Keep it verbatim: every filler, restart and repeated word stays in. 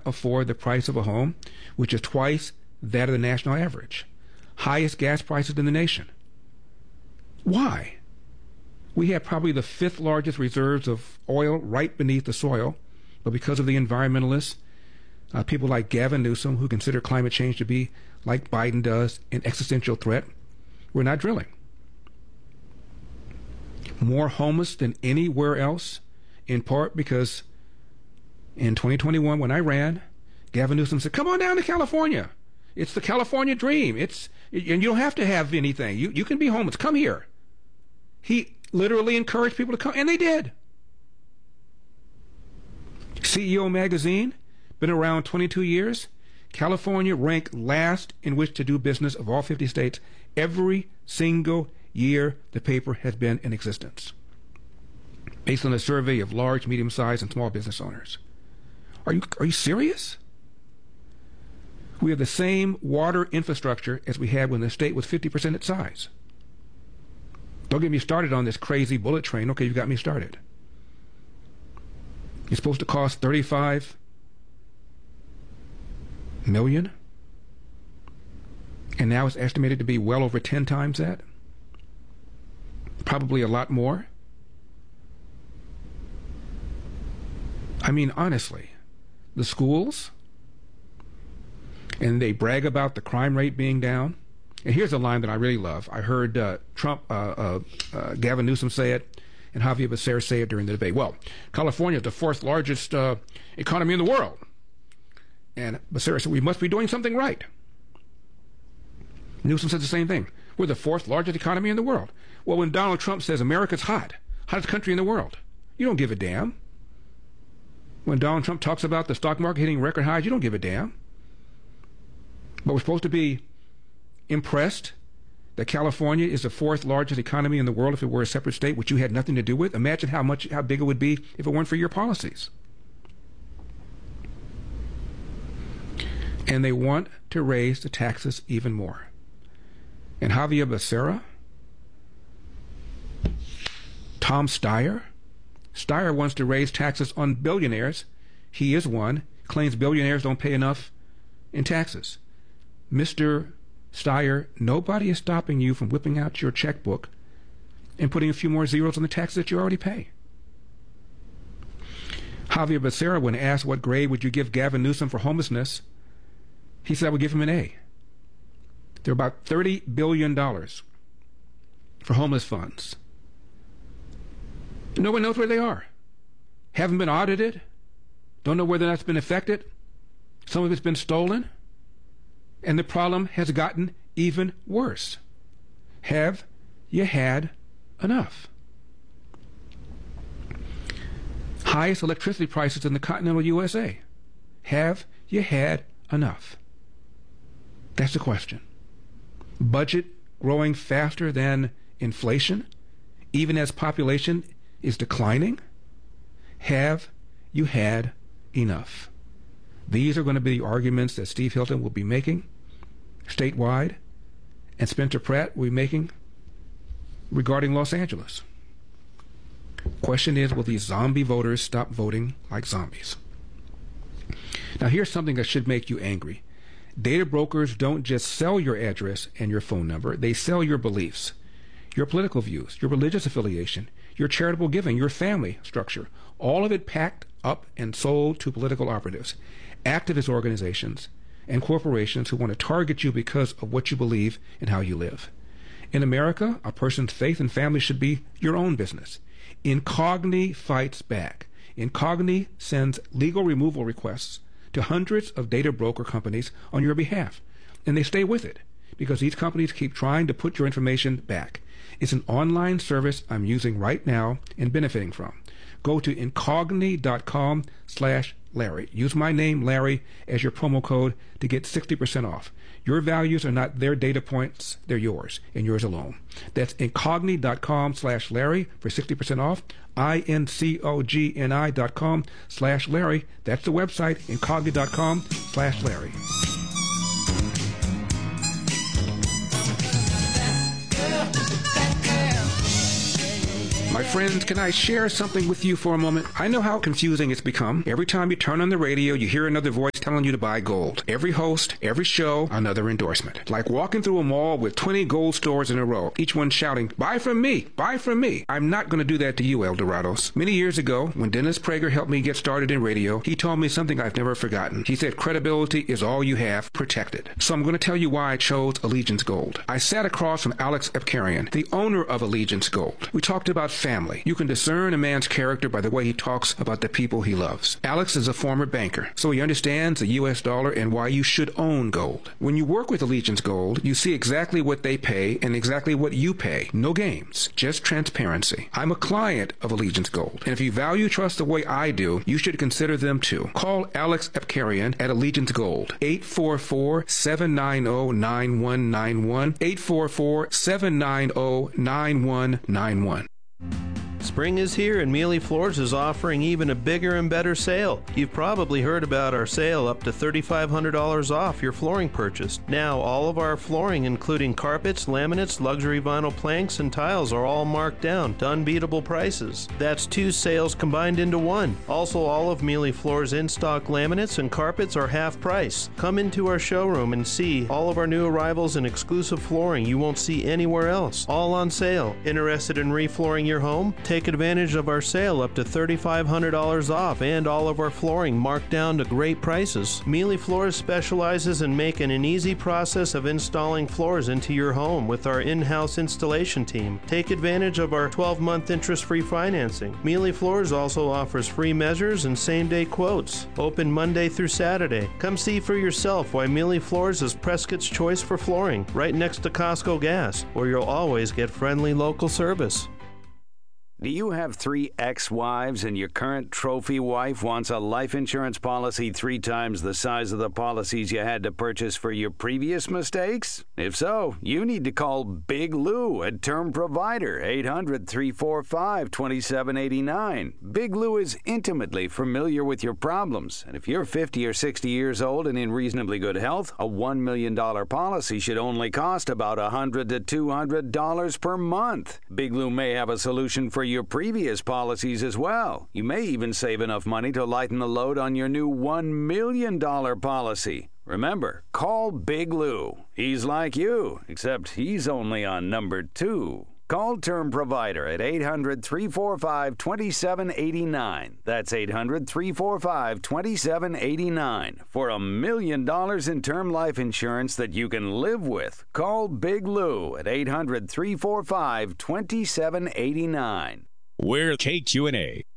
afford the price of a home, which is twice that of the national average. Highest gas prices in the nation. Why? We have probably the fifth largest reserves of oil right beneath the soil, but because of the environmentalists, uh, people like Gavin Newsom, who consider climate change to be, like Biden does, an existential threat, we're not drilling. More homeless than anywhere else, in part because in twenty twenty-one, when I ran, Gavin Newsom said, come on down to California. It's the California dream. It's, and you don't have to have anything. You, you can be homeless. Come here. He literally encouraged people to come, and they did. C E O Magazine, been around twenty-two years. California ranked last in which to do business of all fifty states every single year the paper has been in existence, based on a survey of large, medium-sized, and small business owners. Are you are you serious? We have the same water infrastructure as we had when the state was fifty percent its size. Don't get me started on this crazy bullet train. Okay, you got me started. It's supposed to cost thirty-five million, and now it's estimated to be well over ten times that. Probably a lot more. I mean, honestly, the schools, and they brag about the crime rate being down. And here's a line that I really love. I heard uh, Trump, uh, uh, uh, Gavin Newsom say it, and Javier Becerra say it during the debate. Well, California is the fourth largest uh, economy in the world. And Becerra said, we must be doing something right. Newsom said the same thing. We're the fourth largest economy in the world. Well, when Donald Trump says America's hot, hottest country in the world, you don't give a damn. When Donald Trump talks about the stock market hitting record highs, you don't give a damn. But we're supposed to be impressed that California is the fourth largest economy in the world if it were a separate state, which you had nothing to do with. Imagine how much, how big it would be if it weren't for your policies. And they want to raise the taxes even more. And Javier Becerra, Tom Steyer, Steyer wants to raise taxes on billionaires. He is one, claims billionaires don't pay enough in taxes. Mister Steyer, nobody is stopping you from whipping out your checkbook and putting a few more zeros on the taxes that you already pay. Javier Becerra, when asked what grade would you give Gavin Newsom for homelessness, he said I would give him an A. There are about thirty billion dollars for homeless funds. No one knows where they are. Haven't been audited. Don't know whether that's been affected. Some of it's been stolen. And the problem has gotten even worse. Have you had enough? Highest electricity prices in the continental U S A. Have you had enough? That's the question. Budget growing faster than inflation, even as population is declining. Have you had enough? These are going to be the arguments that Steve Hilton will be making statewide, and Spencer Pratt will be making regarding Los Angeles. Question is, will these zombie voters stop voting like zombies? Now, here's something that should make you angry. Data brokers don't just sell your address and your phone number. They sell your beliefs, your political views, your religious affiliation, your charitable giving, your family structure. All of it packed up and sold to political operatives, activist organizations, and corporations who want to target you because of what you believe and how you live. In America, a person's faith and family should be your own business. Incogni fights back. Incogni sends legal removal requests to hundreds of data broker companies on your behalf. And they stay with it because these companies keep trying to put your information back. It's an online service I'm using right now and benefiting from. Go to incogni.com slash Larry. Use my name, Larry, as your promo code to get sixty percent off. Your values are not their data points, they're yours, and yours alone. That's incogni.com slash Larry for sixty percent off. I-N-C-O-G-N-I dot com slash Larry. That's the website, incogni.com slash Larry. My My friends, can I share something with you for a moment? I know how confusing it's become. Every time you turn on the radio, you hear another voice telling you to buy gold. Every host, every show, another endorsement. Like walking through a mall with twenty gold stores in a row, each one shouting, buy from me, buy from me. I'm not going to do that to you, El Dorados. Many years ago, when Dennis Prager helped me get started in radio, he told me something I've never forgotten. He said, credibility is all you have, protected. So I'm going to tell you why I chose Allegiance Gold. I sat across from Alex Epkarian, the owner of Allegiance Gold. We talked about family. You can discern a man's character by the way he talks about the people he loves. Alex is a former banker, so he understands the U S dollar and why you should own gold. When you work with Allegiance Gold, you see exactly what they pay and exactly what you pay. No games, just transparency. I'm a client of Allegiance Gold, and if you value trust the way I do, you should consider them too. Call Alex Epkarian at Allegiance Gold, eight four four, seven nine zero, nine one nine one, eight four four, seven nine zero, nine one nine one. Spring is here and Mealy Floors is offering even a bigger and better sale. You've probably heard about our sale up to three thousand five hundred dollars off your flooring purchase. Now all of our flooring, including carpets, laminates, luxury vinyl planks, and tiles are all marked down to unbeatable prices. That's two sales combined into one. Also, all of Mealy Floors in-stock laminates and carpets are half price. Come into our showroom and see all of our new arrivals and exclusive flooring you won't see anywhere else. All on sale. Interested in reflooring your home? Take advantage of our sale up to three thousand five hundred dollars off and all of our flooring marked down to great prices. Mealy Floors specializes in making an easy process of installing floors into your home with our in-house installation team. Take advantage of our twelve-month interest-free financing. Mealy Floors also offers free measures and same-day quotes. Open Monday through Saturday. Come see for yourself why Mealy Floors is Prescott's choice for flooring, right next to Costco Gas, where you'll always get friendly local service. Do you have three ex-wives and your current trophy wife wants a life insurance policy three times the size of the policies you had to purchase for your previous mistakes? If so, you need to call Big Lou at Term Provider, eight hundred, three four five, two seven eight nine. Big Lou is intimately familiar with your problems, and if you're fifty or sixty years old and in reasonably good health, a one million dollars policy should only cost about one hundred to two hundred dollars per month. Big Lou may have a solution for you your previous policies as well. You may even save enough money to lighten the load on your new one million dollars policy. Remember, call Big Lou. He's like you, except he's only on number two. Call Term Provider at eight hundred, three four five, two seven eight nine. That's eight hundred, three four five, two seven eight nine. For a million dollars in term life insurance that you can live with. Call Big Lou at eight hundred, three four five, two seven eight nine. We're K Q and A,